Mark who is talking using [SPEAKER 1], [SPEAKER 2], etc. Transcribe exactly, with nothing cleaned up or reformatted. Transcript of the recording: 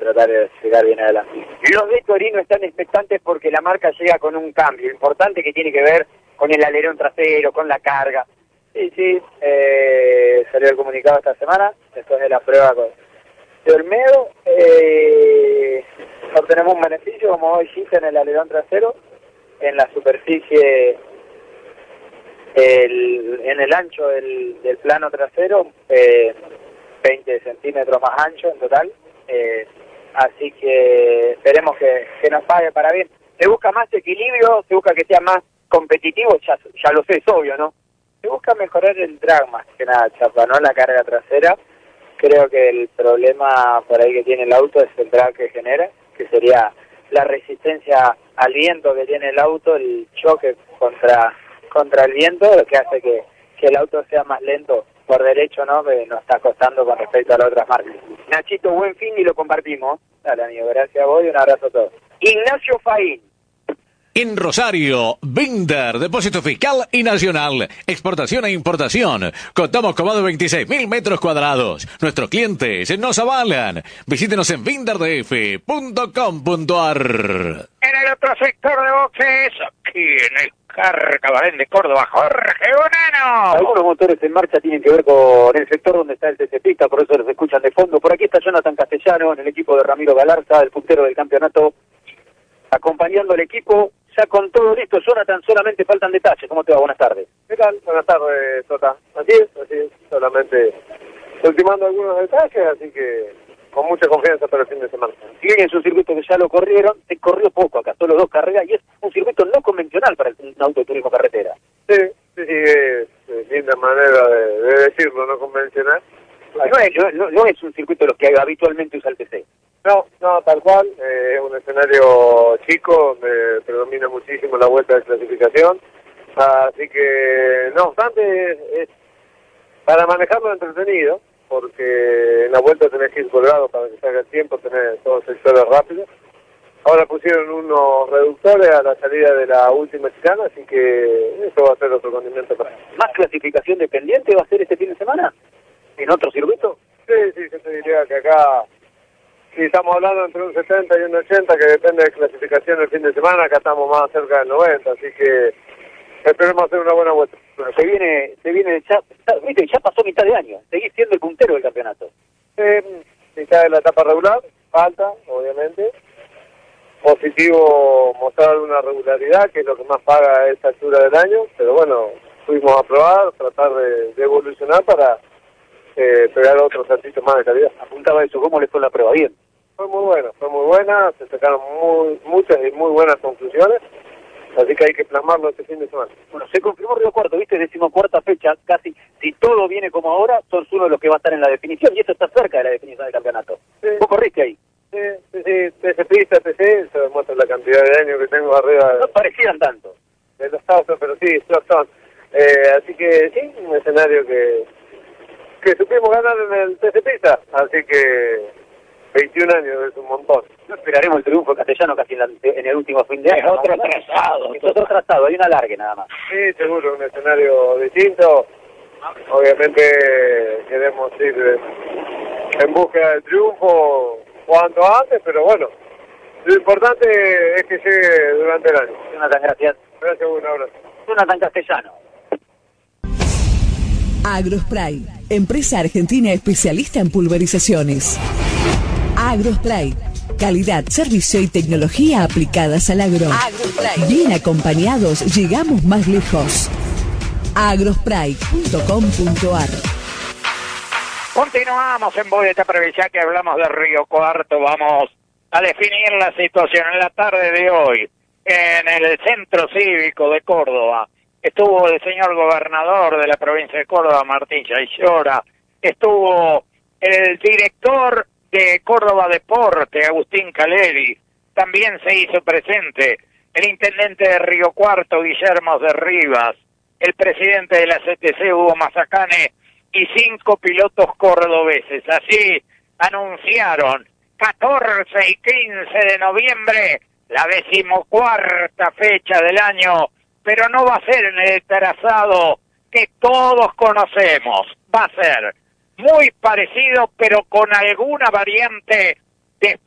[SPEAKER 1] tratar de llegar bien adelante. Los de Torino están expectantes porque la marca llega con un cambio importante que tiene que ver con el alerón trasero, con la carga. Sí, sí, eh, salió el comunicado esta semana, después de la prueba con de Olmedo. Eh, obtenemos un beneficio, como hoy dijiste, en el alerón trasero, en la superficie, el, en el ancho del, del plano trasero, eh, veinte centímetros más ancho en total. Eh, así que esperemos que, que nos pague para bien. Se busca más equilibrio, se busca que sea más competitivo, ya, ya lo sé, es obvio, ¿no? Se busca mejorar el drag más que nada, Chapa, no la carga trasera. Creo que el problema por ahí que tiene el auto es el drag que genera, que sería la resistencia al viento que tiene el auto, el choque contra contra el viento, lo que hace que, que el auto sea más lento por derecho, ¿no? Que nos está costando con respecto a las otras marcas. Nachito, buen fin y lo compartimos. Dale, amigo, gracias a vos y un abrazo a todos. Ignacio Faín.
[SPEAKER 2] En Rosario, Binder, depósito fiscal y nacional, exportación e importación. Contamos con más de veintiséis mil metros cuadrados. Nuestros clientes nos avalan. Visítenos en binder d f punto com punto a r.
[SPEAKER 3] En el otro sector de boxes, aquí en el Carcabalén de Córdoba, Jorge Bonano.
[SPEAKER 1] Algunos motores en marcha tienen que ver con el sector donde está el T C Pista, por eso los escuchan de fondo. Por aquí está Jonathan Castellano, en el equipo de Ramiro Galarza, el puntero del campeonato, acompañando al equipo. Ya con todo listo, Jonathan, solamente faltan detalles. ¿Cómo te va? Buenas tardes.
[SPEAKER 4] ¿Qué tal? Buenas tardes, Tota. Así es, así es. Solamente ultimando algunos detalles, así que con mucha confianza para el fin de semana.
[SPEAKER 1] Si bien es un circuito que ya lo corrieron, se corrió poco acá, solo dos carreras, y es un circuito no convencional para un auto de turismo carretera.
[SPEAKER 4] Sí, sí, sí, es, es linda manera de, de decirlo, no convencional.
[SPEAKER 1] No es, no, no es un circuito de los que habitualmente usa el T C.
[SPEAKER 4] No, no, tal cual, eh, es un escenario chico donde predomina muchísimo la vuelta de clasificación, así que no obstante es, es para manejarlo entretenido, porque en la vuelta tenés que ir colgado para que salga el tiempo, tenés todos sectores rápidos. Ahora pusieron unos reductores a la salida de la última chicana, así que eso va a ser otro condimento para él.
[SPEAKER 1] ¿Más clasificación dependiente va a ser este fin de semana? ¿En otro circuito?
[SPEAKER 4] Sí, sí, yo te diría que acá, si estamos hablando entre un setenta y un ochenta, que depende de clasificación el fin de semana, acá estamos más cerca del noventa, así que esperemos hacer una buena vuelta.
[SPEAKER 1] Se viene, se viene, ya, viste, ya pasó mitad de año, seguís siendo el puntero del campeonato.
[SPEAKER 4] Eh, mitad de la etapa regular, falta, obviamente. Positivo mostrar una regularidad, que es lo que más paga a esta altura del año, pero bueno, fuimos a probar, tratar de, de evolucionar para eh, pegar otros saltitos más de calidad.
[SPEAKER 1] Apuntaba eso, ¿cómo les fue la prueba? Bien.
[SPEAKER 4] Fue muy buena, fue muy buena, se sacaron muy, muchas y muy buenas conclusiones, así que hay que plasmarlo este fin de semana.
[SPEAKER 1] Bueno, se confirmó Río Cuarto, viste, decimocuarta fecha, casi, si todo viene como ahora, sos uno de los que va a estar en la definición, y eso está cerca de la definición del campeonato.
[SPEAKER 4] Sí.
[SPEAKER 1] ¿Vos corriste ahí?
[SPEAKER 4] Sí, sí, sí, T C Pista, T C, eso demuestra la cantidad de años que tengo arriba de,
[SPEAKER 1] No parecían tanto.
[SPEAKER 4] de los autos, pero sí, son, son. Eh, así que sí, un escenario que, que supimos ganar en el T C Pista, así que veintiún años es un montón.
[SPEAKER 1] No esperaremos el triunfo castellano casi en, la, en el último fin de año.
[SPEAKER 3] Es otro trazado.
[SPEAKER 1] Es otro trazado, hay una larga nada más.
[SPEAKER 4] Sí, seguro, un escenario distinto. Obviamente queremos ir en búsqueda del triunfo cuanto antes, pero bueno, lo importante es que llegue durante el año.
[SPEAKER 1] Jonathan, gracias.
[SPEAKER 4] Gracias, un abrazo.
[SPEAKER 1] Jonathan Castellano.
[SPEAKER 5] Agrospray, empresa argentina especialista en pulverizaciones. Agrospray, calidad, servicio y tecnología aplicadas al agro. Agrospray. Bien acompañados, llegamos más lejos. agrospray punto com punto a r.
[SPEAKER 3] Continuamos en Boleta Provincial, que hablamos de Río Cuarto. Vamos a definir la situación en la tarde de hoy en el Centro Cívico de Córdoba. Estuvo el señor gobernador de la provincia de Córdoba, Martín Yaillora. Estuvo el director de Córdoba Deporte, Agustín Caleri. También se hizo presente el intendente de Río Cuarto, Guillermo de Rivas, el presidente de la C T C, Hugo Mazacane, y cinco pilotos cordobeses. Así anunciaron catorce y quince de noviembre, la decimocuarta fecha del año, pero no va a ser en el trazado que todos conocemos. Va a ser muy parecido, pero con alguna variante de